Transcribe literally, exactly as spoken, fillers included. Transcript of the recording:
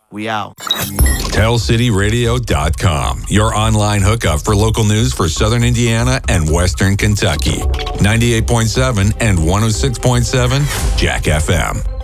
We out. Tell City Radio dot com, your online hookup for local news for Southern Indiana and Western Kentucky. ninety-eight point seven and one oh six point seven Jack F M.